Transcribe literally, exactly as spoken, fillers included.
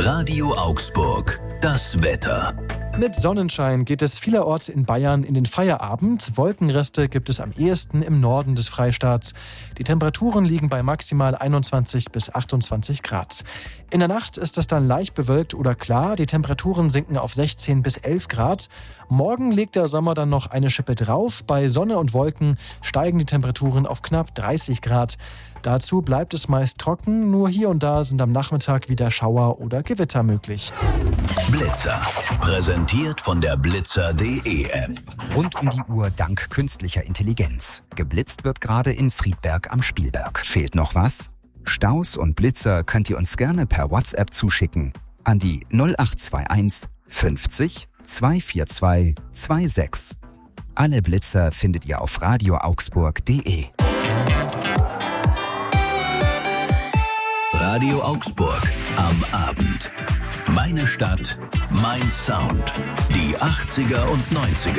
Radio Augsburg, das Wetter. Mit Sonnenschein geht es vielerorts in Bayern in den Feierabend. Wolkenreste gibt es am ehesten im Norden des Freistaats. Die Temperaturen liegen bei maximal einundzwanzig bis achtundzwanzig Grad. In der Nacht ist es dann leicht bewölkt oder klar. Die Temperaturen sinken auf sechzehn bis elf Grad. Morgen legt der Sommer dann noch eine Schippe drauf. Bei Sonne und Wolken steigen die Temperaturen auf knapp dreißig Grad. Dazu bleibt es meist trocken, nur hier und da sind am Nachmittag wieder Schauer oder Gewitter möglich. Blitzer, präsentiert von der blitzer punkt de App. Rund um die Uhr dank künstlicher Intelligenz. Geblitzt wird gerade in Friedberg am Spielberg. Fehlt noch was? Staus und Blitzer könnt ihr uns gerne per WhatsApp zuschicken an die null acht zwei eins fünfzig zweihundertzweiundvierzig sechsundzwanzig. Alle Blitzer findet ihr auf radio augsburg punkt de. Radio Augsburg am Abend. Meine Stadt, mein Sound. Die achtziger und neunziger.